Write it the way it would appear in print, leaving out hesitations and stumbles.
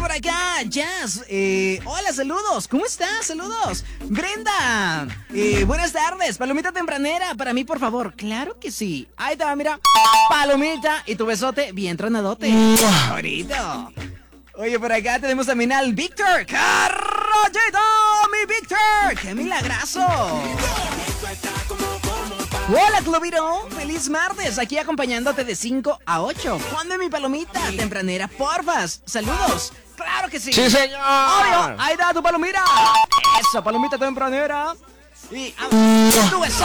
por acá, Jazz. Hola, saludos. ¿Cómo estás? Saludos. Brenda. Buenas tardes. Palomita tempranera. Para mí, por favor. Claro que sí. Ahí está, mira. Palomita y tu besote bien tronadote. Bonito. Oye, por acá tenemos también al Víctor Carrollito. Mi Víctor. ¡Qué milagrazo! Hola, Cloviro. Feliz martes. Aquí acompañándote de 5 a 8. Ponme mi palomita tempranera, porfas. Saludos. Claro que sí. ¡Sí, señor! Obvio. Ahí da tu palomita. Eso, palomita tempranera. Y tu besote.